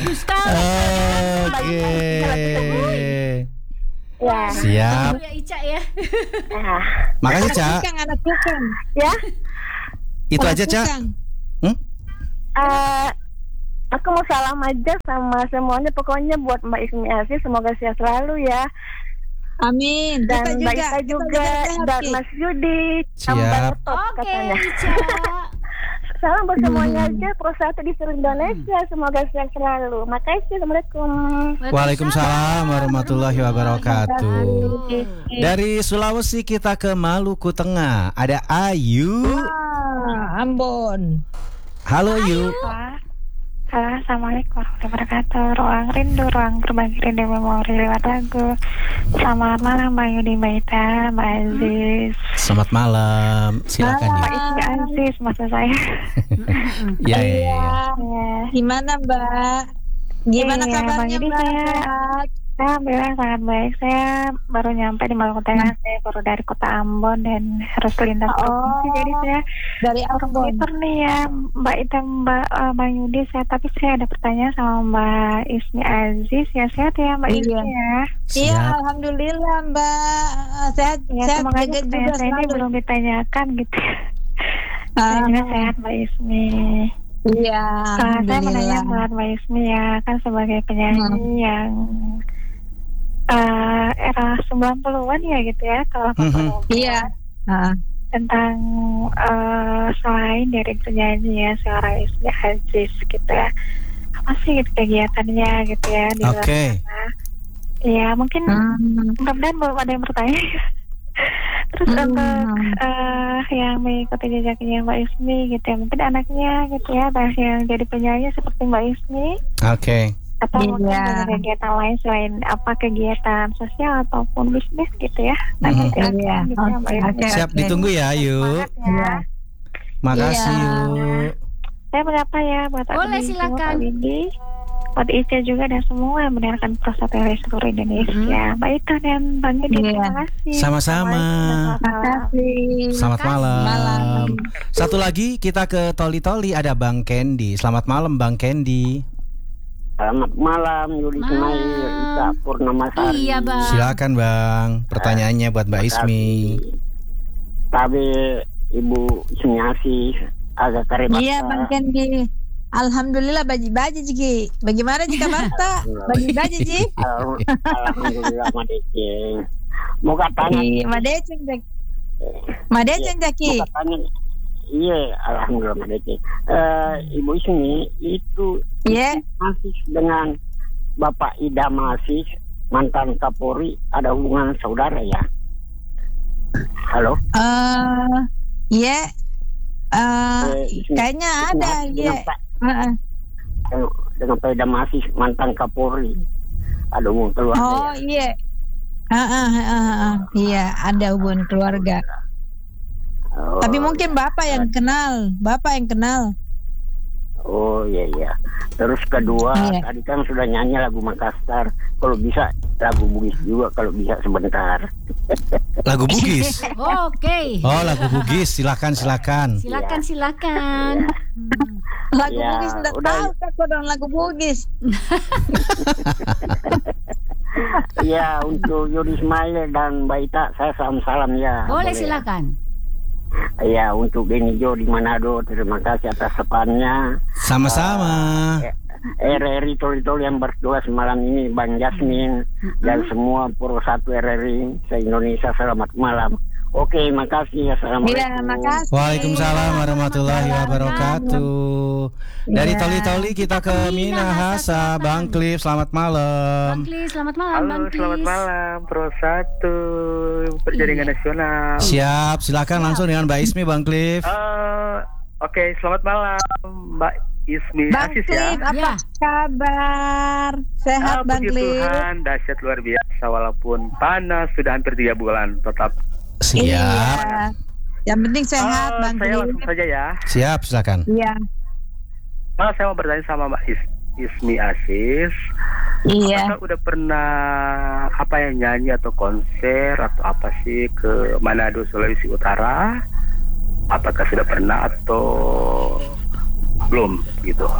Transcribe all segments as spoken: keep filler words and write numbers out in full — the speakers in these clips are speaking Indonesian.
Oke. Ya. Siap. Ya Ica ya. Nah. Makasih, Ca. Tukang, anak tukang. Ya. Itu Anak aja, Ca. tukang. Hmm? Eh, aku mau salam aja sama semuanya. Pokoknya buat Mbak Ismi Asih, semoga sehat selalu ya. Amin. Dan Kita Mbak juga, Ita kita juga, sehat, dan Ki. Mas Yudi. Siap. Tambah top Oke, katanya. Ica. Salam buat semuanya aja, Pro satu di seluruh Indonesia. Semoga sehat selalu. Makasih, Assalamualaikum. Waalaikumsalam warahmatullahi wabarakatuh. Dari Sulawesi kita ke Maluku Tengah. Ada Ayu. Ah, Ambon. Halo Ayu. Halo, Assalamualaikum warahmatullahi wabarakatuh. Ruang rindu, ruang berbagi rindu memori lewat lagu. Selamat malam Mbak Yudi, Mbak Ita, Mbak Aziz. Selamat malam. Silakan Mbak ya. Ismi Aziz, maksud saya. Ya, ya, ya. Ya. Gimana Mbak? Gimana Iya, Bang kabarnya Yudi, Mbak? saya- Sehat? Alhamdulillah sangat baik. Saya baru nyampe di Maluku Tengah. Saya baru dari kota Ambon dan harus lintas Oh. provinsi. Jadi saya Dari Ambon. komputer nih ya, Mbak Ita, Mbak uh, Bang Yudi. Saya tapi saya ada pertanyaan sama Mbak Ismi Aziz. Ya sehat ya Mbak Iya. Ismi ya. Iya, Siap. alhamdulillah Mbak. Ah, Sehat, Ya sehat semoga aja juga, juga pertanyaan saya ini selalu. belum ditanyakan gitu. Ah. Saya juga sehat Mbak Ismi. Iya, Nah, saya menanya alhamdulillah. buat Mbak Ismi ya, kan sebagai penyanyi yang uh, era sembilan puluhan ya gitu ya, kalau Mhm. ngomong Iya. Ah. tentang uh, selain dari penyanyi ya seorang Ismi Aziz gitu ya, apa sih gitu kegiatannya gitu ya di luar Oke. sana. Ya mungkin Hmm. mudah-mudahan belum ada yang bertanya. Terus Hmm. untuk uh, yang mengikuti jejaknya Mbak Ismi gitu ya, mungkin anaknya gitu ya, ada yang jadi penyanyi seperti Mbak Ismi, Oke. atau mungkin Iya. ada kegiatan lain selain apa kegiatan sosial ataupun bisnis gitu ya. Nah, Mhm. silakan Iya. gitu ya, Mbak Ismi. Oke, Siap oke. ditunggu ya Ayu. Semangat ya. Iya. Makasih Iya. Yu. Saya menyapa ya buat Boleh, Adi, silakan. Pak Windy, buat Ica juga dan semua yang mendengarkan proses dari seluruh Indonesia. Mbak Ita dan Bang Yudi, Iya. terima kasih. Sama-sama. Assalamualaikum. Makasih. Selamat malam. Malam. Satu lagi kita ke Toli-Toli, ada Bang Candy. Selamat malam Bang Candy. Selamat malam Yudi Malam. Ismail, Ika Purnamasari. Iya bang. Silakan Bang. Pertanyaannya buat Mbak Ismi. Tapi Ibu Ismi Asih agak karebata. Iya, Bang Kendi. Alhamdulillah baji-baji Ji. Bagaimana jika Barta? Baji-baji Ji. Al- Alhamdulillah Madeceng. Mau katanya Iya, Madeceng Jak. Madeceng Jaki. Mau katanya iya, Alhamdulillah Madeceng. Eh, Ibu Ismi itu Iya. masih dengan Bapak Idam Asih, mantan Kapolri, ada hubungan saudara ya? Halo? Eh, iya. Eh, Eh, Ismi- kayaknya ada, Ismi Asih iya. dengan Pak Heeh. dengan- dengan Pak Idam Asih, mantan Kapolri, ada hubungan keluarga Oh, ya? iya. Heeh, heeh, heeh. Iya, ada hubungan keluarga. Oh, Tapi mungkin Bapak yang kenal, Bapak yang kenal. Oh iya iya. Terus kedua, Iya. tadi kan sudah nyanyi lagu Makassar. Kalau bisa lagu Bugis juga, kalau bisa sebentar. Lagu Bugis. Oke. Oh, lagu Bugis. Silakan silakan. Silakan silakan. Hmm. Lagu Ya, Bugis enggak udah. tahu kok dong lagu Bugis. Iya, untuk Yudi Ismail dan Mbak Ita, saya salam-salam ya. Boleh ya? silakan. Iya, untuk Beni Jo di Manado, terima kasih atas sepannya. Sama-sama. R R I Toli-Toli yang berdua semalam ini, Bang Jasmin dan semua Pro satu R R I se-Indonesia, selamat malam. Oke, makasih. Assalamualaikum. Iya, makasih. Waalaikumsalam warahmatullahi wabarakatuh. Dari Iya. Toli-Toli kita ke Minahasa, Bang Cliff. Selamat Bang malam. Klis, selamat malam Halo, Bang Klis. selamat malam Pro satu Perjaringan Iya. Nasional. Siap, silakan langsung dengan Mbak Ismi, Bang Cliff. Eh, Oke, selamat malam Mbak Ismi Bang Asis ya. Cliff, apa Ya. kabar? Sehat Ah, Bang puji Cliff? Tuhan, dahsyat luar biasa walaupun panas sudah hampir tiga bulan tetap. Siap. Iya. Yang penting sehat Eh, Bang saya Cliff. langsung saja ya. Siap, silakan. Iya. Ah, saya mau bertanya sama Mbak Is- Ismi Asis. Iya. Apakah udah pernah apa ya nyanyi atau konser atau apa sih ke Manado, Sulawesi Utara? Apakah sudah pernah atau belum gitu?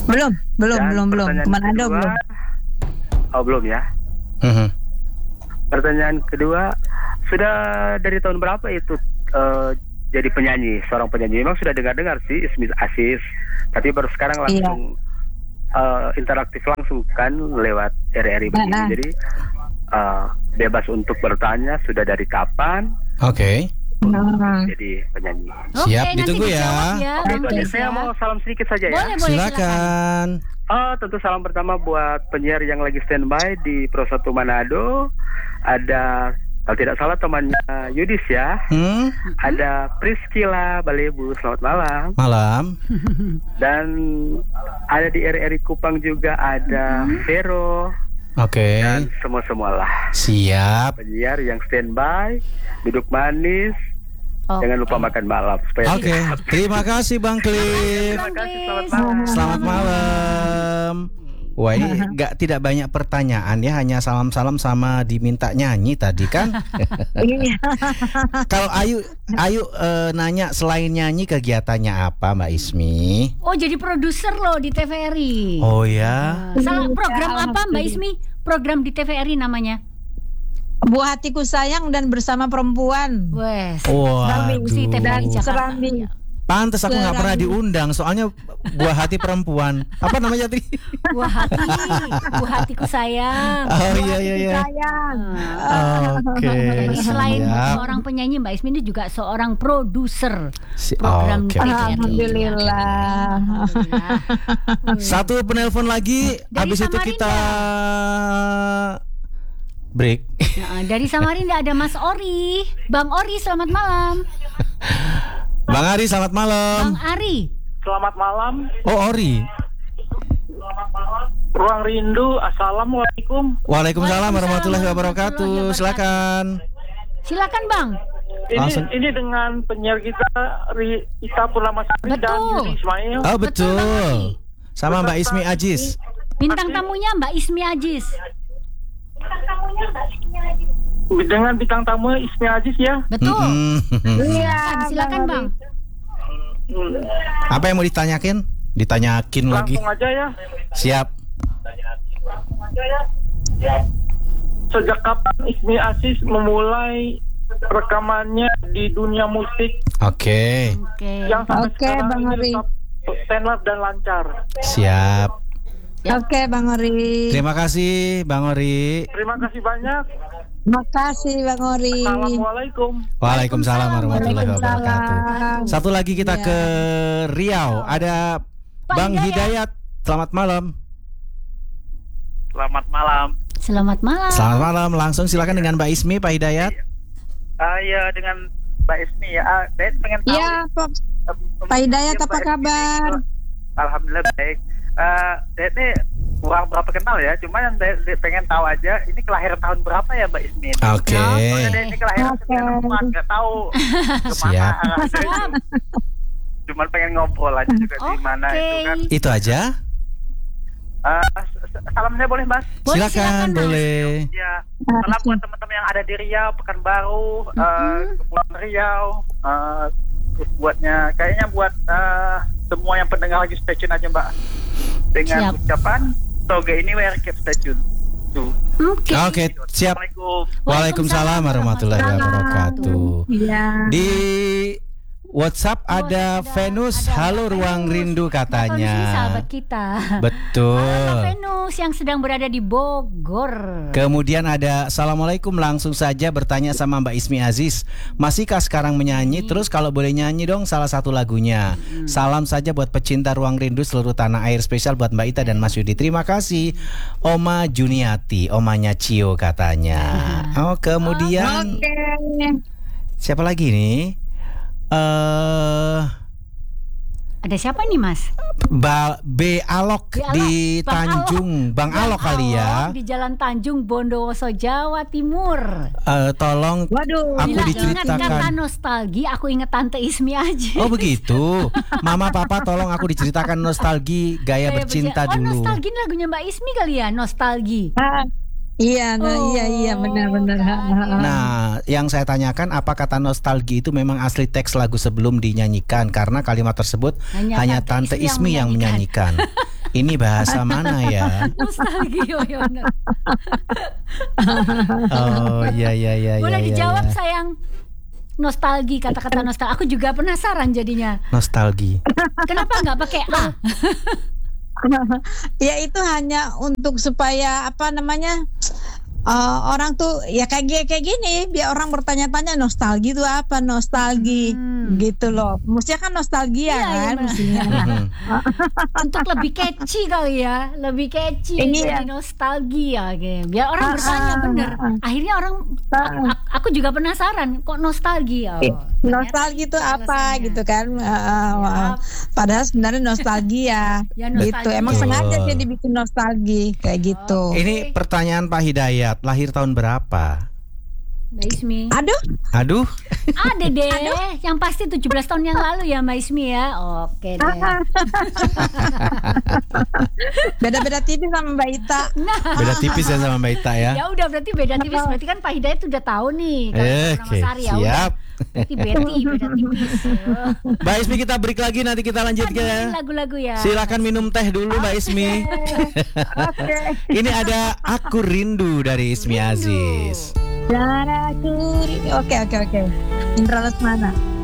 Belum, belum, Dan belum, belum. pertanyaan Manado kedua- belum. Oh belum ya. Mhm. Pertanyaan kedua, sudah dari tahun berapa itu eh, jadi penyanyi, seorang penyanyi? Memang sudah dengar-dengar sih Ismi Aziz, tapi baru sekarang langsung eh, interaktif langsung kan lewat R R I begini. Nah. Jadi eh, bebas untuk bertanya sudah dari kapan Oke. Nah. jadi penyanyi. Oke, Siap, nanti ditunggu ya. dijawab ya, Bang Itu aja. Chris Saya ya. mau salam sedikit saja ya. Boleh, boleh, silakan. Silakan. Oh, tentu salam pertama buat penyiar yang lagi standby di Pro satu Manado. Ada, kalau tidak salah temannya Yudis ya. Hmm, Ada Priscila Balebu, selamat malam. malam. Dan ada di R R I Kupang juga ada Vero Oke. dan semua-semualah Siap. penyiar yang standby, duduk manis, Oke. jangan lupa makan malam supaya Oke. Terima kasih Bang Cliff. Terima kasih, selamat Chris. malam. Selamat malam. Wah, ini nggak tidak banyak pertanyaan ya, hanya salam-salam sama diminta nyanyi tadi kan. Iya. Kalau Ayu Ayu eh, nanya selain nyanyi kegiatannya apa Mbak Ismi? Oh, jadi produser loh di T V R I. Oh ya. Nah, salah program Iya, apa Mbak Ismi? Program di T V R I namanya. Buah hatiku sayang dan bersama perempuan. Wes. Waduh. Si T V R I Jakarta. Serambi. Pantes aku nggak pernah diundang, soalnya buah hati perempuan. Apa namanya tadi? Buah hati, buah hatiku sayang. Oh iya iya iya. Sayang. Oke. Jadi selain siap. seorang penyanyi, Mbak Ismi ini juga seorang produser Si- program oke, T V R I. oke. Alhamdulillah. Alhamdulillah. Satu penelpon lagi, Dari habis itu Samarinda. kita break. Nah, dari Samarinda ada Mas Ori. Bang Ori, selamat malam. Bang Ari, selamat malam. Bang Ari. Selamat malam, Oh Ori. Ruang Rindu. Assalamualaikum. Waalaikumsalam warahmatullahi Waalaikumsalam wabarakatuh. warahmatullahi Silakan. Silakan Bang. Ini Langsung. ini dengan penyiar kita Rita Purnamasari dan Betul. Yudi Ismail. Oh Bang betul. Ari. Sama Mbak Ismi Ajis. Bintang tamunya Mbak Ismi Ajis. Dengan bintang tamu Ismi Aziz ya. Betul. Mm-mm. Silakan, silakan Bang. Hmm, Apa yang mau ditanyakin? Ditanyakin lagi. Langsung aja ya. Siap. Sejak kapan Ismi Aziz memulai rekamannya di dunia musik Oke. Oke. yang sampai Oke, sekarang Bang ini Ari. tetap standar dan lancar? Siap. Oke, Bang Ori. Terima kasih Bang Ori. Terima kasih banyak. Makasih Bang Ori. Assalamualaikum. Waalaikumsalam warahmatullahi Waalaikumsalam. wabarakatuh. Satu lagi kita Iya. ke Riau. Ada Pak Bang Hidayat. Hidayat. Selamat malam. Selamat malam. Selamat malam. Selamat malam. Langsung silakan dengan Mbak Ismi, Pak Hidayat. Ah ya, dengan Mbak Ismi ya. Ah, saya pengen tahu. Iya, Pak. em, Pak Hidayat, ya, apa Mbak Ismi kabar? ini, Alhamdulillah baik. Eh, saya ini kurang berapa kenal ya, cuma yang saya saya pengen tahu aja, ini kelahiran tahun berapa ya Mbak Ismi? Oke. Soalnya dia ini kelahiran Oke. sembilan puluh empat, nggak tahu kemana Siap. arahnya itu. Siap. Cuman pengen ngobrol aja juga di mana Oke. itu kan. Itu aja. Eh, s- s- salamnya boleh Mas? Boleh, Silakan, silakan, Mas. boleh. Ya, salam buat teman-teman yang ada di Riau, Pekanbaru, eh, Kepulauan Riau. eh, terus buatnya, kayaknya buat eh, semua yang pendengar lagi stay tune aja Mbak. Dengan Siap. ucapan Toge ini where keep stay tune. Tuh. Oke. Oke, siap. Assalamualaikum. Waalaikumsalam warahmatullahi wabarakatuh. Iya. Di WhatsApp ada ada- Venus, ada halo Venus. ruang rindu Venus ini katanya. sahabat kita. Halo Betul. Venus yang sedang berada di Bogor. Kemudian ada Assalamualaikum, langsung saja bertanya sama Mbak Ismi Aziz, masihkah sekarang menyanyi? Terus kalau boleh nyanyi dong salah satu lagunya. Salam saja buat pecinta ruang rindu seluruh tanah air, spesial buat Mbak Ita dan Mas Yudi. Terima kasih. Oma Juniati, omanya Cio katanya. Oh, kemudian Oke. siapa lagi nih? Eh Ada siapa nih Mas? Ba- B Alok B Alok, di Bang Tanjung, Bang Alok kali ya. Di Jalan Tanjung Bondowoso, Jawa Timur. Eh, tolong Waduh. aku Bila ingat kata diceritakan. nostalgi, aku ingat Tante Ismi aja. Oh begitu. Mama papa tolong aku diceritakan nostalgi gaya Kayak bercinta berja- Oh, dulu. nostalgi ini lagunya Mbak Ismi kali ya, nostalgi. Ah, iya, nah, Oh, iya, iya, benar-benar. Nah, yang saya tanyakan apa kata nostalgi itu memang asli teks lagu sebelum dinyanyikan, karena kalimat tersebut Hanya hanya, Tante Tante Ismi Ismi yang yang menyanyikan. Ini bahasa mana ya? Nostalgia. Ya benar. Oh iya iya iya. Boleh iya, dijawab iya. sayang. Nostalgi, kata-kata nostalgi. Aku juga penasaran jadinya. Nostalgi. Kenapa nggak pakai A? Ya itu hanya untuk supaya apa namanya uh, orang tuh ya kayak gi- kayak gini biar orang bertanya-tanya nostalgia itu apa nostalgia Hmm. gitu loh. Mestinya kan nostalgia Iya, kan iya, mestinya. Mhm. Untuk lebih catchy kali ya, lebih catchy, Iya. jadi nostalgia, gitu. Biar orang Ah, bertanya ah, bener. ah. Akhirnya orang, aku, aku juga penasaran, kok nostalgia? Oh, Nostalgia itu ternyata apa alasannya. gitu kan? Uh, uh, uh, padahal sebenarnya nostalgia Ya, gitu. nostalgia. Emang Betul. sengaja sih dibikin nostalgia kayak gitu. Ini pertanyaan Pak Hidayat, lahir tahun berapa? Mbak Ismi. Aduh, Aduh, Ada deh, yang pasti tujuh belas tahun yang lalu ya Mbak Ismi ya. Oke deh. beda-beda tipis sama Mbak Ita. Nah, beda tipis ya sama Mbak Ita ya. ya udah berarti beda tipis. Berarti kan Pak Hidayat udah tahu nih. Kalau Eh, nama Oke, Sari, ya udah. siap. Berarti Betty beda tipis. Mbak Ismi kita break lagi, nanti kita lanjut Dengerin ya. lagu-lagu ya. Silakan minum teh dulu Mbak Ismi. Oke. Ini ada Aku Rindu dari Ismi Aziz. Daraku. Oke oke oke. Indra Lesmana.